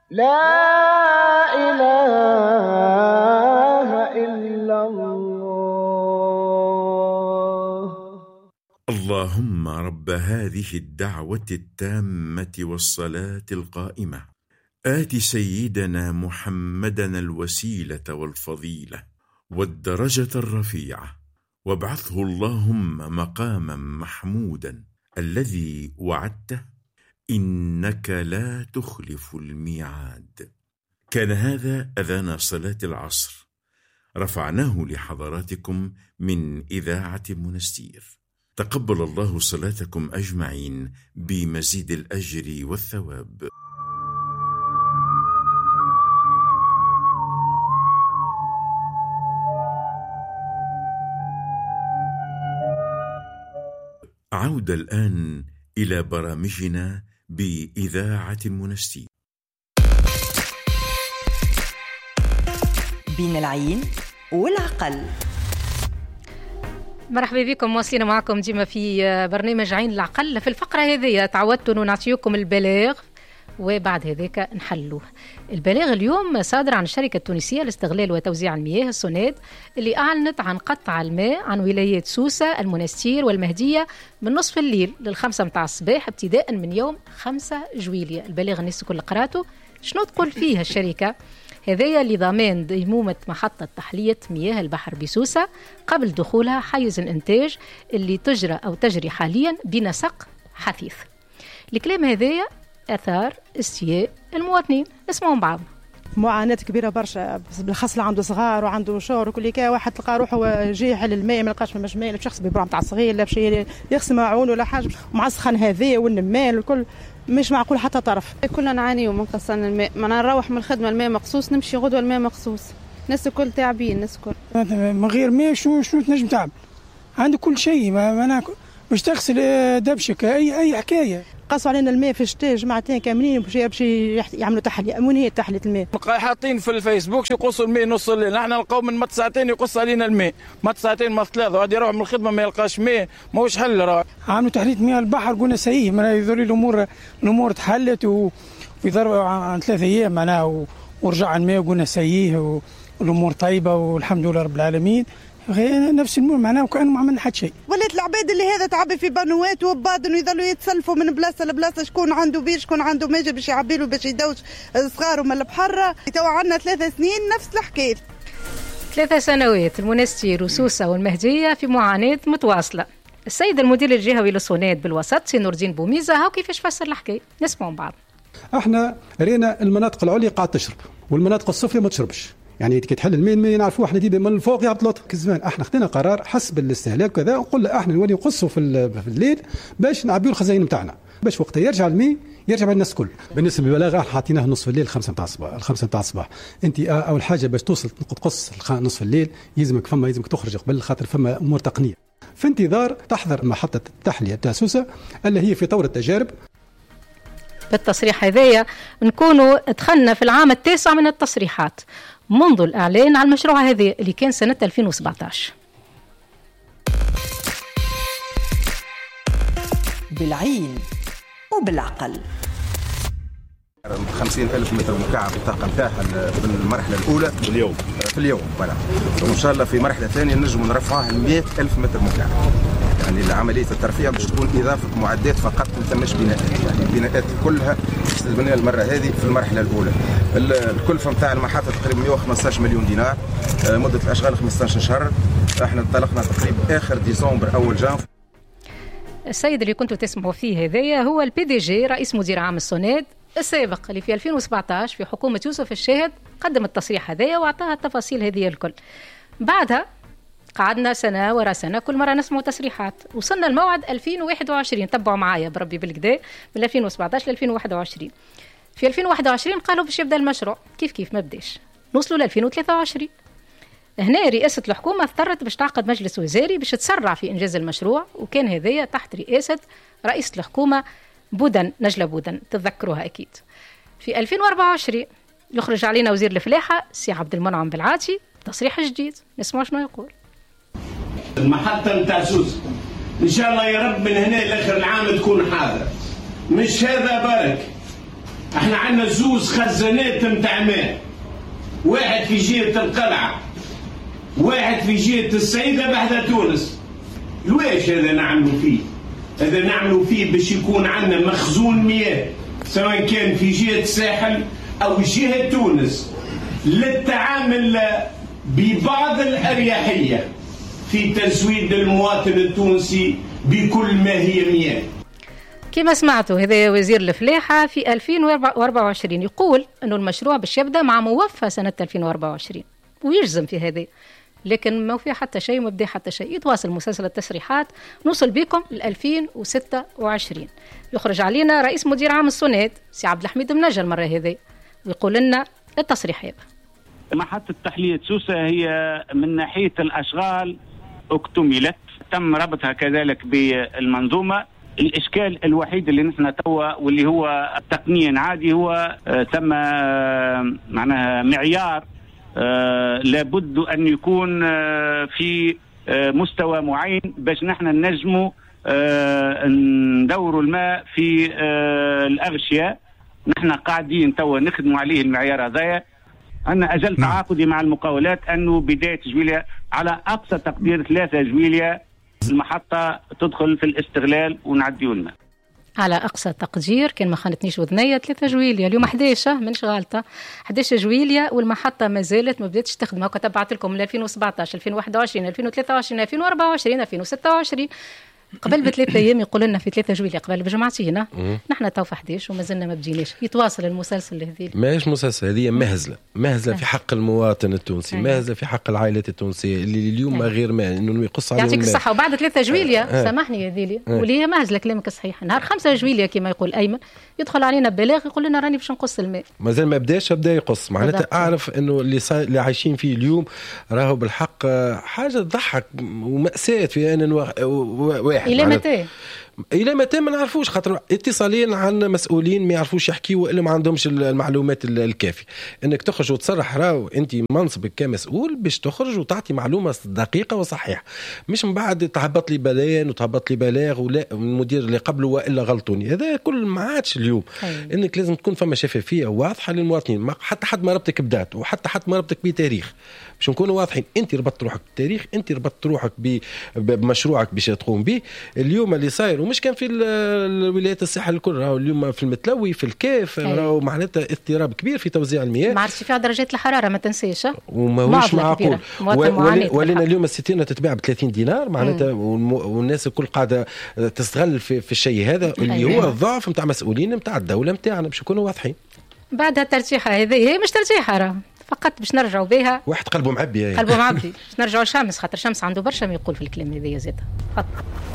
لا إله إلا الله. اللهم رب هذه الدعوة التامة والصلاة القائمة آت سيدنا محمدًا الوسيلة والفضيلة والدرجة الرفيعة وابعثه اللهم مقامًا محمودًا الذي وعدته إنك لا تخلف الميعاد. كان هذا أذان صلاة العصر، رفعناه لحضراتكم من إذاعة منستير. تقبل الله صلاتكم أجمعين بمزيد الأجر والثواب. عودة الآن إلى برامجنا بإذاعة منستير. بين العين والعقل. مرحبا بكم، مواصلين معكم ديما في برنامج عين العقل. في الفقرة هذه تعودت أن نعطيكم البلاغ وبعد هذاك نحلوه. البلاغ اليوم صادر عن الشركة التونسية لاستغلال وتوزيع المياه السوناد، اللي أعلنت عن قطع الماء عن ولايات سوسة، المنستير والمهدية من نصف الليل لل5 متاع الصباح ابتداء من يوم 5 جويلية. البلاغ الناس كل قراته. شنو تقول فيها الشركة؟ هذايا لضمان ديمومة محطة تحلية مياه البحر بسوسة قبل دخولها حيز الإنتاج اللي تجرى أو تجري حاليا بنسق حثيث. الكلام هذايا أثار استياء المواطنين. اسمعوا بعض. معاناة كبيرة برشا، بالخاص اللي عنده صغار وعنده شهر وكل كا، واحد تلقى روحه جاي يحل الماء ما لقاش ماش ماء، شخص بيبرع نتاع صغير لا باش يغسل معون ولا حاجة مع السخان هذايا والنمال والكل، مش معقول حتى طرف. كلنا نعانيو من قصان الماء، ما نروح من الخدمة الماء مقصوص، نمشي غدوة الماء مقصوص، الناس الكل تعبين، الناس الكل من غير ماء شنو تنجم تعمل؟ عندك كل شيء ما باش تغسل دبشك اي حكايه. قصوا علينا الماء في الشتاء جماعتين كاملين باش يعملوا تحليه. من هي تحليه الماء؟ حاطين في الفيسبوك يقصوا الماء نص الليل، نحن نلقاو من مت ساعتين يقص علينا الماء، مت ساعتين مت ثلاثه، وعاد يروح من الخدمه ما يلقاش ماء، ماهوش حل. راه عملوا تحليه مياه البحر قلنا سيء، ما يظهر لي الامور تحلت ويضربوا عن 3 ايام معناها ورجع الماء وقلنا سيء والامور طيبه والحمد لله رب العالمين. نفس المور معناه وكأنه ما عملنا حد شيء. ولات العباد اللي هذا تعبي في بانوات وبادن ويظلوا يتسلفوا من بلاصه لبلاصه، شكون عنده بير شكون عنده ماجي باش يعبي له باش يدوش صغاره من البحر. تو عندنا 3 سنين نفس الحكايه. 3 سنوات المنستير وسوسة والمهدية في معاناة متواصلة. السيد المدير الجهوي للسوناد بالوسط سي نور الدين بوميزة هاو كيفاش فسر الحكايه. نسمعوا بعض. احنا رينا المناطق العليا قاعد تشرب والمناطق السفلى ما تشربش، يعني كي تحل الماء نعرفوه احنا ديما من الفوق يهبط كزمان. احنا خدينا قرار حسب الاستهلاك كذا، وقلنا احنا نولي نقصوا في الليل باش نعبيو الخزاين نتاعنا، باش وقتها يرجع الماء يرجع الناس الكل. بالنسبه للبلاغه احنا حاطيناه نصف الليل 5 متاع الصباح. انت اول حاجه باش توصل تقص نصف الليل يلزمك تخرج قبل، خاطر فما امور تقنيه في انتظار تحضر محطه التحليه تاع سوسه اللي هي في طور التجارب. بالتصريح هذايا نكونوا دخلنا في العام ال9 من التصريحات منذ الإعلان على المشروع هذا اللي كان سنة 2017. بالعين وبالعقل. 50,000 متر مكعب الطاقة نتاعها في المرحلة الأولى في اليوم فوالا، وإن شاء الله في مرحلة ثانية نجم نرفعها ل 100,000 متر مكعب. يعني عملية الترفيع باش تكون إضافة معدات فقط، ما ثماش بناءات، يعني البناءات كلها استلمناها المرة هذه في المرحلة الأولى. الكلفة نتاع المحطة تقريبا 115 مليون دينار، مدة الأشغال 15 شهر. احنا انطلقنا تقريبا آخر ديسمبر أول جانفي. السيد اللي كنتوا تسمعوا فيه هذايا هو البي دي جي رئيس مدير عام السوناد السابق اللي في 2017 في حكومة يوسف الشاهد قدم التصريح هذايا وأعطاها التفاصيل هذه الكل. بعدها قعدنا سنة ورا سنة كل مرة نسمع تصريحات، وصلنا الموعد 2021. تبعوا معايا بربي بالكدا من 2017 ل 2021. في 2021 قالوا باش يبدأ المشروع، كيف ما بداش، نوصلوا ل 2023. هنا رئاسة الحكومة اضطرت باش تعقد مجلس وزاري باش تسرع في إنجاز المشروع، وكان هذايا تحت رئاسة رئيس الحكومة نجلة بودن، تتذكروها أكيد. في 2024 يخرج علينا وزير الفلاحة سي عبد المنعم بالعاتي تصريح جديد، نسمع شنو يقول. المحطة نتاع سوسة إن شاء الله يا رب من هنا لآخر العام تكون حاضرة، مش هذا برك احنا عندنا زوز خزانات متاع ماء، واحد في جهة القلعة واحد في جهة السعيدة بحذا تونس. لواش هذا نعملوا فيه؟ هذا نعملوا فيه باش يكون عندنا مخزون مياه سواء كان في جهة الساحل أو جهة تونس للتعامل ببعض الأريحية في تزويد المواطن التونسي بكل ما هي مياه. كما سمعتوا هذا وزير الفلاحة في 2024 يقول أنه المشروع باش يبدأ مع موفى سنة 2024 ويجزم في هذا، لكن ما في حتى شيء، ما بدا حتى شيء. يتواصل مسلسل التصريحات، نوصل بكم ل 2026 يخرج علينا رئيس مدير عام السوناد سي عبد الحميد منجل المرة هذه ويقول لنا التصريحات. محطة تحلية سوسة هي من ناحية الأشغال اكتملت، تم ربطها كذلك بالمنظومة. الإشكال الوحيد اللي نحن توا واللي هو تقنيا عادي هو تم معناها معيار لابد أن يكون في مستوى معين باش نحن ننجموا ندوروا الماء في الأغشية. نحن قاعدين توا نخدموا عليه المعيار هذايا. أنا أجل تعاقدي مع المقاولات أنه بداية جويليا على أقصى تقدير 3 جويليا المحطة تدخل في الاستغلال ونعديوا لنا. على أقصى تقدير كان ما خانتنيش وذنية 3 جويليا، اليوم 11 منش غالطة 11 جويليا والمحطة ما زالت ما بدأتش تخدم. هكا تبعت لكم من 2017 2021 2023 2024 2026 قبل ب3 أيام يقول لنا في 3 جويليا قبل بجمعتينا. نحن تو في 11 وما زلنا ما بديناش. يتواصل المسلسل هذه ماهيش مسلسل، هذه مهزلة في حق المواطن التونسي، مهزلة في حق العائلات التونسية اللي اليوم غير ما انه يقص عليهم. يعطيك الصحة. وبعد 3 جويليا سامحني يا ذيلي واللي هي مهزلة كلامك الصحيح. نهار 5 جويليا كما يقول أيمن يدخل علينا ببلاغ يقول لنا راني باش نقص الماء، مازال ما بداش بدا يقص. معناتها أعرف انه اللي عايشين فيه اليوم راهو بالحق حاجة تضحك ومأساة في أن واحد. إلى متى ما نعرفوش، خاطر اتصالين عن مسؤولين ما يعرفوش يحكيوا إلا ما عندهمش المعلومات الكافية. انك تخرج وتصرح راو انت منصبك كمسؤول باش تخرج وتعطي معلومة دقيقة وصحيحة، مش من بعد تهبط لي بيان وتهبط لي بلاغ ولا المدير اللي قبله والا غلطوني. هذا كل ما عادش اليوم. انك لازم تكون فما شفافية واضحة للمواطنين، حتى حد ما ربطك بدات وحتى حد ما ربطك بتاريخ باش نكونوا واضحين. انت ربطت روحك بالتاريخ، انت ربطت روحك بمشروعك باش تقوم به. اليوم اللي صاير ومش كان في الولايات الساحل الكل، راهو اليوم في المتلوي في الكاف راهو معناتها اضطراب كبير في توزيع المياه. ما عرفتش في درجات الحراره ما تنسيش وماهوش معقول. ولينا اليوم الستينة تتباع ب30 دينار معناتها والناس الكل قاعده تستغل في الشيء هذا اللي هو الضعف نتاع مسؤولين نتاع الدوله نتاعنا باش نكونوا واضحين. بعد الترشيحه هذه هي مش ترشيحه راه فقط باش نرجعوا بها واحد قلبه معبي باش نرجعوا الشمس، خاطر الشمس عنده برشا ما يقول في الكلام هذا زاد.